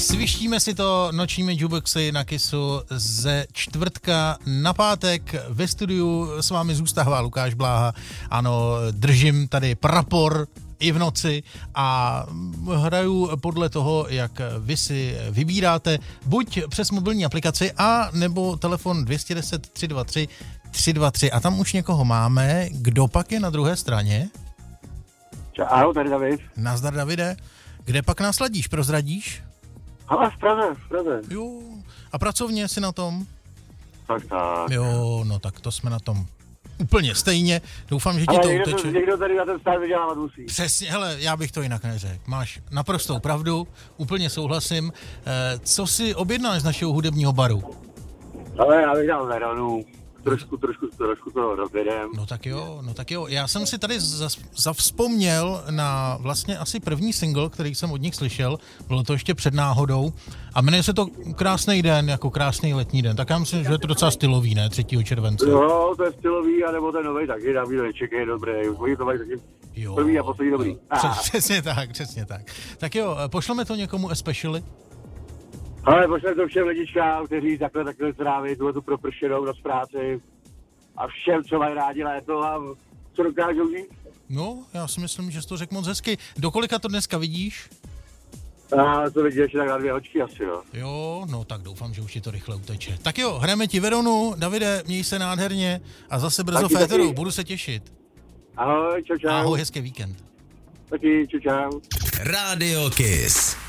Svištíme si to nočními jukeboxy na Kissu ze čtvrtka na pátek. Ve studiu s vámi zůstává Lukáš Bláha. Ano, držím tady prapor i v noci a hraju podle toho, jak vy si vybíráte, buď přes mobilní aplikaci a nebo telefon 210 323 323 a tam už někoho máme. Kdo pak je na druhé straně? Ahoj, tady David. Nazdar, Davide. Kde pak nás ladíš, prozradíš? Ale v Praze. Jo, a pracovně si na tom? Tak. Jo, no tak to jsme na tom úplně stejně. Doufám, že ti to uteče. Někdo tady na ten stát vydělávat musí. Přesně, hele, já bych to jinak neřekl. Máš naprostou pravdu, úplně souhlasím. Co si objednáš z našeho hudebního baru? Ale já bych dal Veronu. Trošku to rozjedem. No tak jo. Já jsem si tady zavzpomněl na vlastně asi první single, který jsem od nich slyšel. Bylo to ještě před náhodou. A jmenuje se to Krásný den, jako krásný letní den. Tak já myslím, že je to docela stylový, ne? 3. července. Jo, to je stylový, anebo ten novej taky. David Leček je dobrý. Oni to mají taky první a poslední dobrý. Přesně tak. Tak jo, pošleme to někomu especially? Ale pošleme to všem lidičkám, kteří takhle tráví tu propršenou noc práci a všem, co mají rádi léto a co dokážou říct. No, já si myslím, že jsi to řekl moc hezky. Do kolika to dneska vidíš? A to vidíš tak na 2 hoďky asi, no. Jo, no tak doufám, že už ti to rychle uteče. Tak jo, hrajeme ti Veronu. Davide, měj se nádherně a zase brzo v éteru, budu se těšit. Ahoj, čau. Ahoj, hezký víkend. Taky, čau. Rádio Kiss.